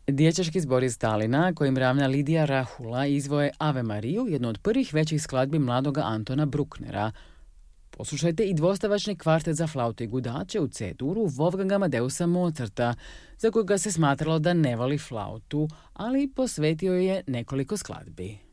Dječački zbor iz Talina, kojim ravna Lidija Rahula, izvoje Ave Mariju, jednu od prvih većih skladbi mladoga Antona Brucknera. Poslušajte i dvostavačni kvartet za flautu i gudače u C-duru Wolfganga Amadeusa Mozarta, za kojega se smatralo da ne voli flautu, ali posvetio je nekoliko skladbi.